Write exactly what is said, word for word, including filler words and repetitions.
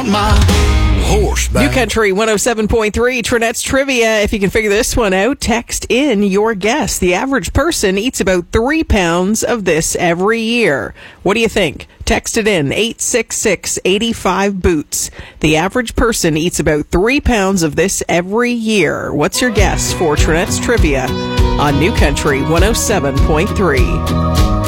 want my horse back. New Country one oh seven point three, Trinette's Trivia. If you can figure this one out, text in your guess. The average person eats about three pounds of this every year. What do you think? Text it in, eight six six, eight five, boots. The average person eats about three pounds of this every year. What's your guess for Trinette's Trivia on New Country one oh seven point three?